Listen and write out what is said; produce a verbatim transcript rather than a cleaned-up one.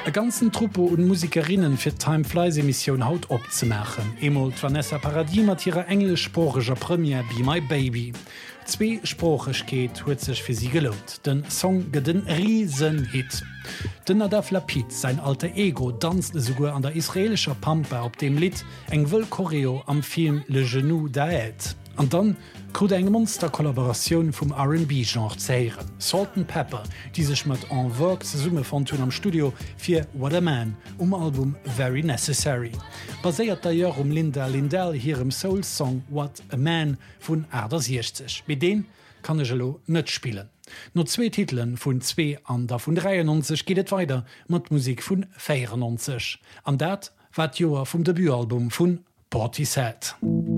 E ganzen Truppe und Musikerinnen fir Timeflies-Emission haut opzemachen. Emol Vanessa Paradis mat ihrer englischsprachiger Premier Be My Baby. Zwei Sprachechkeet huet sech fir sie gelohnt. Den Song gët den Riesenhit. Den Nadav Lapid, sein alter Ego, danst sogar an der israelischer Pampa op dem Lied eng wëll Choreo am Film Le Genou d'Aed. Und dann krut eng Monsterkollaboration vum R and B-Genre zeieren. Salt and Pepper, die sech mat en Vogue ze Summe von tun am Studio fir What a Man um Album Very Necessary. Baséiert daher um Linda Lindell hirem Soul-Song What a Man vun Äder sechzig. Mit den kann e gelo net spielen. No zwei Titeln vun zwei an der vun dreiundneunzig geht weiter mat Musik vun vierundneunzig. An dat wat Joer vum Debütalbum vun Portishead.